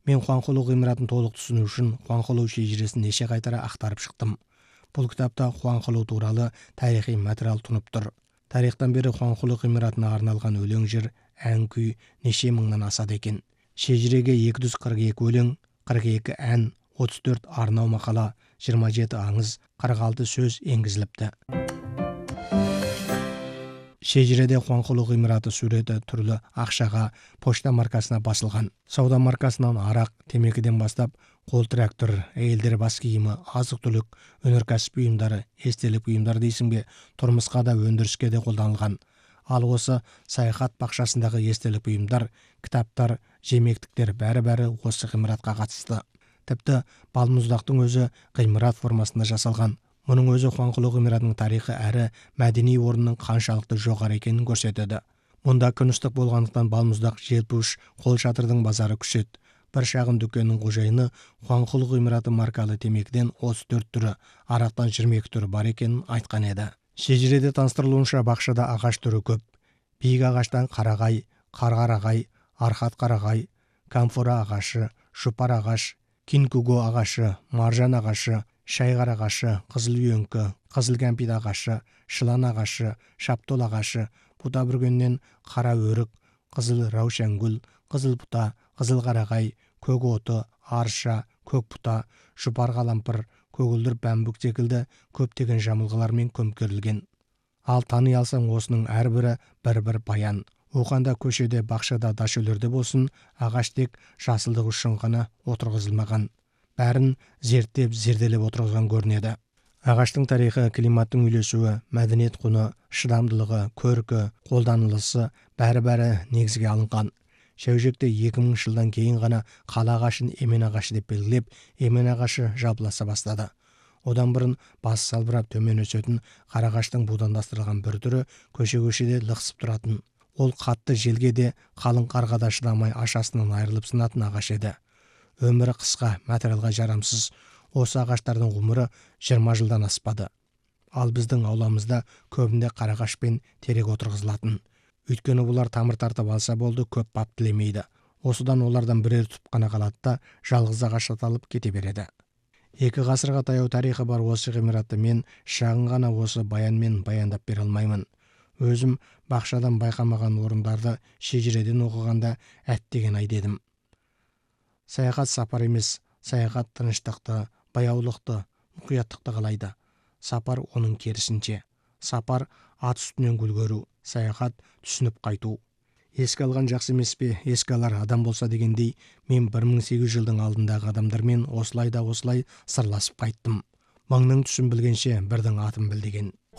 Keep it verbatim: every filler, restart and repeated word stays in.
Мен Хуанхолу ғимаратын толық түсіну үшін Хуанхолу шежіресін неше қайтара ақтарып шықтым. Бұл кітапта Хуанхолу туралы тарихи материал тұнып тұр. Тарихтан бері Хуанхолу ғимаратына арналған өлең жыр, ән күй неше мыңнан асады екен. Шежіреге екі жүз қырық екі өлең, қырық екі ән, отыз төрт арнау мақала, жиырма жеті аңыз, қырық алты сөз енгізіліпті. Шежіреде Хуанхолу ғимараты суреті түрлі ақшаға, почта маркасына басылған. Сауда маркасынан арақ, темекіден бастап, қол трактор, әйелдер бас киімі, азық-түлік, өнеркәсіп бұйымдары, естелік бұйымдар дейсің бе, тұрмысқа да өндіріске де қолданылған. Ал осы саяхат бақшасындағы естелік бұйымдар, кітаптар, жемектіктер бәрі-бәрі осы ғимаратқа қатысты. Тіпті балмұздақтың өзі ғимарат формасында жасалған. Мұның өзі Хуанхолу ғимаратының тарихы әрі мәдени орнының қаншалықты жоғары екенін көрсетеді. Мұнда күн ыстық болғандықтан балмұздақ, желпуш, қол шатырдың базары күшет. Бір шағын дүкеннің қожайыны Хуанхолу ғимараты маркалы темекіден отыз төрт түрі, арақтан жиырма екі түрі бар екенін айтқан еді. Шежіреде таныстырылуынша бақшада ағаш түрі көп. Биік ағаштан қарағай, қарғарағай, архат қарағай, камфора ағашы, шұпар ағаш, кинкуго ағашы, маржан ағашы, шайғар ағашы, қызыл үйеңкі, қызыл кәмпит ағашы, шылан ағашы, шаптол ағашы, бұта бүргеннен қара өрік, қызыл раушангүл, қызыл бұта, қызыл қарағай, көк оты, арша, көк бұта, шұпар қалампыр, көгілдір бәмбүк секілді көптеген жамылғылармен көмкерілген. Ал тани алсаң осының әрбірі бір-бір баян. Оқанда көшеде, бақшада, дашөлерде болсын, ағаш тек жасылдық үшін ғана отырғызылмаған. Бәрін зерттеп, зерделеп отырғызған көрінеді. Ағаштың тарихы, климаттың үйлесуі, мәдениет құны, шыдамдылығы, көркі, қолданылысы бәрі-бәрі негізге алынған. Шәужекте екі мың жылдан кейін ғана қала ағашын емен ағашы деп белгілеп, емен ағашы жабыласа бастады. Одан бұрын басы салбырап төмен өсетін қарағаштың будандастырылған бір түрі көше-көшеде лықсып тұратын. Ол қатты желге де, қалың қарға да шыдамай ашасынан айырылып сынатын ағаш еді. Өмірі қысқа, материалға жарамсыз. Осы ағаштардың ғұмыры жиырма жылдан аспады. Ал біздің ауламызда көбінде қарағаш пен терек отырғызылатын. Өйткені бұлар тамыр тартып алса болды, көп бап тілемейді. Осыдан олардан бірер тұп қана қалады да жалғыз ағаш аталып кете береді. Екі ғасырға таяу тарихы бар осы ғимаратты мен шағын ғана осы баянмен баяндап бере алмаймын. Өзім бақшадан байқамаған орындарды шежіреден оқығанда әттеген-ай дедім. Саяхат сапар емес, саяхат тыныштықты, баяулықты, мұқияттықты қалайды. Сапар оның керісінше. Сапар ат үстінен гүл көру, саяхат түсініп қайту. Еске алған жақсы емес пе, еске алар адам болса дегендей, мен бір мың сегіз жүз жылдың алдындағы адамдармен осылай да осылай сырласып қайттым. Мыңның түсін білгенше бірдің атын біл деген.